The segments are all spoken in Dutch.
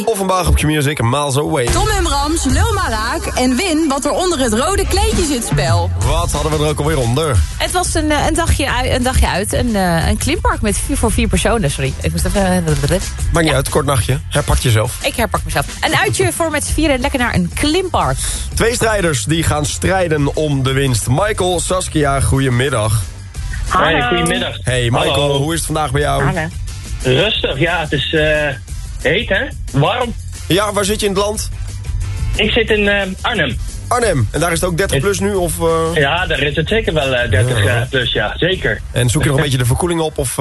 Offenbach op Q-Music, Miles Away. Tom en Brams, lul maar raak en win wat er onder het rode kleedje zit spel. Wat hadden we er ook alweer onder? Het was een dagje uit. Een klimpark met 4 personen. Sorry, ik moest even... Maakt niet uit, kort nachtje. Herpak jezelf. Ik herpak mezelf. Een uitje voor met z'n vieren lekker naar een klimpark. 2 strijders die gaan strijden om de winst. Michael, Saskia, goedemiddag. Hallo. Hey, goedemiddag. Hey Michael, Hallo. Hoe is het vandaag bij jou? Hallo. Rustig, ja, het is heet hè, warm. Ja, waar zit je in het land? Ik zit in Arnhem. Arnhem, en daar is het ook 30 plus nu? Of, Ja, daar is het zeker wel 30 plus, ja, zeker. En zoek je nog een beetje de verkoeling op? Of,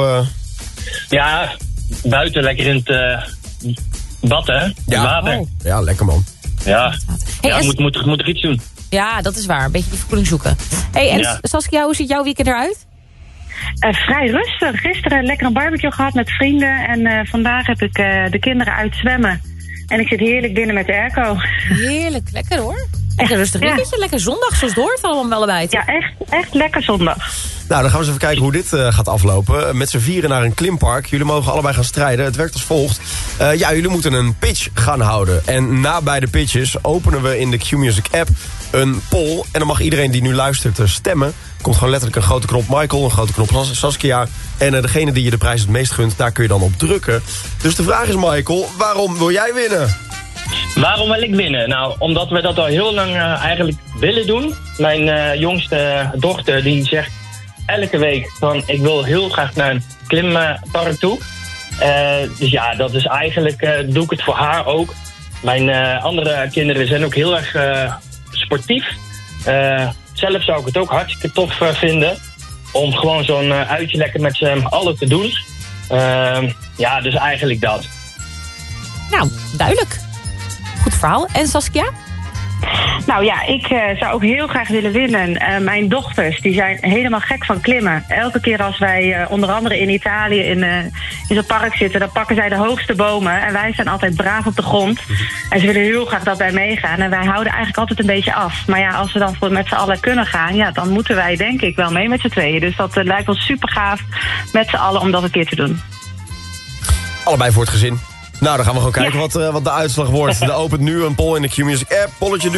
Ja, buiten lekker in het bad hè, het water. Oh. Ja, lekker man. Ja, Hey, ja moet er iets doen. Ja, dat is waar. Een beetje die verkoeling zoeken. Hey, en Ja. Saskia, hoe ziet jouw weekend eruit? Vrij rustig. Gisteren lekker een barbecue gehad met vrienden. En vandaag heb ik de kinderen uit zwemmen. En ik zit heerlijk binnen met de airco. Heerlijk, lekker hoor. Lekker rustig weekendje, lekker zondag, zoals het hoort allemaal wel erbij. Ja, echt lekker zondag. Nou, dan gaan we eens even kijken hoe dit gaat aflopen. Met z'n vieren naar een klimpark. Jullie mogen allebei gaan strijden. Het werkt als volgt. Ja, jullie moeten een pitch gaan houden. En na beide pitches openen we in de Q-Music app een poll. En dan mag iedereen die nu luistert stemmen. Komt gewoon letterlijk een grote knop Michael, een grote knop Saskia. En degene die je de prijs het meest gunt, daar kun je dan op drukken. Dus de vraag is, Michael, waarom wil jij winnen? Waarom wil ik winnen? Nou, omdat we dat al heel lang eigenlijk willen doen. Mijn jongste dochter die zegt elke week van ik wil heel graag naar een klimpark toe. Dus ja, dat is eigenlijk, doe ik het voor haar ook. Mijn andere kinderen zijn ook heel erg sportief. Zelf zou ik het ook hartstikke tof vinden om gewoon zo'n uitje lekker met z'n allen te doen. Ja, dus eigenlijk dat. Nou, duidelijk. Goed verhaal. En Saskia? Nou ja, ik zou ook heel graag willen winnen. Mijn dochters die zijn helemaal gek van klimmen. Elke keer als wij onder andere in Italië in zo'n park zitten, dan pakken zij de hoogste bomen. En wij zijn altijd braaf op de grond. En ze willen heel graag dat wij meegaan. En wij houden eigenlijk altijd een beetje af. Maar ja, als we dan met z'n allen kunnen gaan, ja, dan moeten wij denk ik wel mee met z'n tweeën. Dus dat lijkt ons super gaaf met z'n allen om dat een keer te doen. Allebei voor het gezin. Nou, dan gaan we gewoon kijken wat de uitslag wordt. Er opent nu een poll in de Q-Music app. Polletje